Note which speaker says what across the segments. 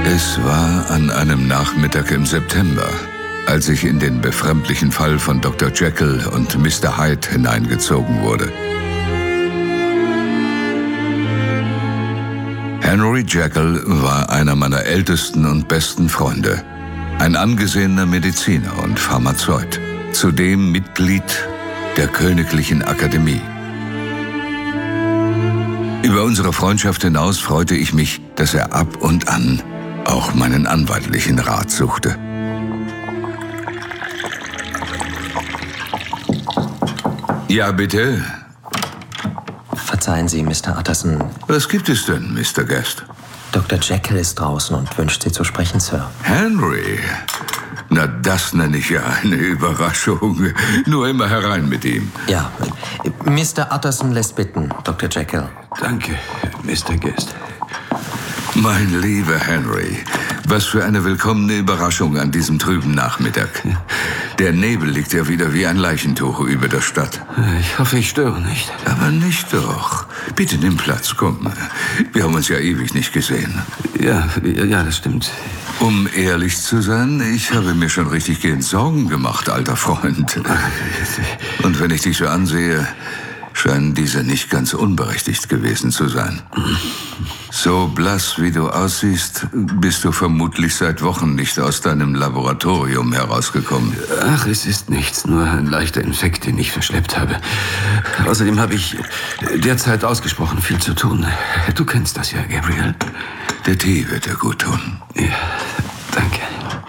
Speaker 1: Es war an einem Nachmittag im September, als ich in den befremdlichen Fall von Dr. Jekyll und Mr. Hyde hineingezogen wurde. Henry Jekyll war einer meiner ältesten und besten Freunde, ein angesehener Mediziner und Pharmazeut, zudem Mitglied der Königlichen Akademie. Über unsere Freundschaft hinaus freute ich mich, dass er ab und an auch meinen anwaltlichen Rat suchte. Ja, bitte?
Speaker 2: Verzeihen Sie, Mr. Utterson.
Speaker 1: Was gibt es denn, Mr. Guest?
Speaker 2: Dr. Jekyll ist draußen und wünscht Sie zu sprechen, Sir.
Speaker 1: Henry? Na, das nenne ich ja eine Überraschung. Nur immer herein mit ihm.
Speaker 2: Ja, Mr. Utterson lässt bitten, Dr. Jekyll.
Speaker 3: Danke, Mr. Guest.
Speaker 1: Mein lieber Henry, was für eine willkommene Überraschung an diesem trüben Nachmittag. Der Nebel liegt ja wieder wie ein Leichentuch über der Stadt.
Speaker 3: Ich hoffe, ich störe nicht.
Speaker 1: Aber nicht doch. Bitte nimm Platz, komm. Wir haben uns ja ewig nicht gesehen.
Speaker 3: Ja, das stimmt.
Speaker 1: Um ehrlich zu sein, ich habe mir schon richtig gehend Sorgen gemacht, alter Freund. Und wenn ich dich so ansehe, scheinen diese nicht ganz unberechtigt gewesen zu sein. So blass wie du aussiehst, bist du vermutlich seit Wochen nicht aus deinem Laboratorium herausgekommen.
Speaker 3: Ach, es ist nichts, nur ein leichter Infekt, den ich verschleppt habe. Außerdem habe ich derzeit ausgesprochen viel zu tun. Du kennst das ja, Gabriel.
Speaker 1: Der Tee wird dir gut tun.
Speaker 3: Ja, danke.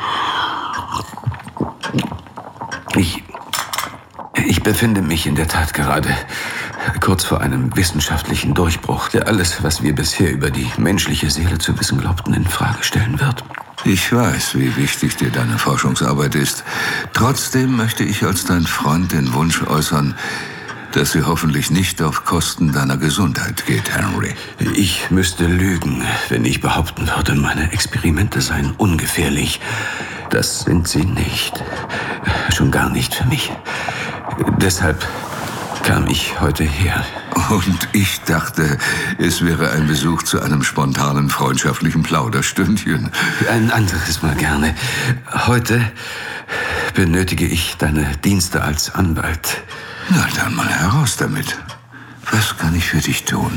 Speaker 3: Ich befinde mich in der Tat gerade kurz vor einem wissenschaftlichen Durchbruch, der alles, was wir bisher über die menschliche Seele zu wissen glaubten, in Frage stellen wird.
Speaker 1: Ich weiß, wie wichtig dir deine Forschungsarbeit ist. Trotzdem möchte ich als dein Freund den Wunsch äußern, dass sie hoffentlich nicht auf Kosten deiner Gesundheit geht, Henry.
Speaker 3: Ich müsste lügen, wenn ich behaupten würde, meine Experimente seien ungefährlich. Das sind sie nicht. Schon gar nicht für mich. Deshalb kam ich heute her.
Speaker 1: Und ich dachte, es wäre ein Besuch zu einem spontanen freundschaftlichen Plauderstündchen.
Speaker 3: Ein anderes Mal gerne. Heute benötige ich deine Dienste als Anwalt.
Speaker 1: Na dann mal heraus damit. Was kann ich für dich tun?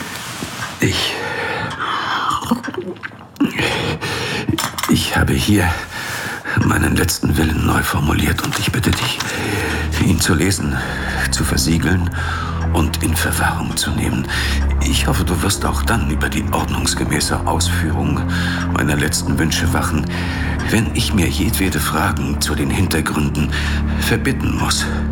Speaker 3: Ich habe hier meinen letzten Willen neu formuliert und ich bitte dich, ihn zu lesen, zu versiegeln und in Verwahrung zu nehmen. Ich hoffe, du wirst auch dann über die ordnungsgemäße Ausführung meiner letzten Wünsche wachen, wenn ich mir jedwede Fragen zu den Hintergründen verbitten muss.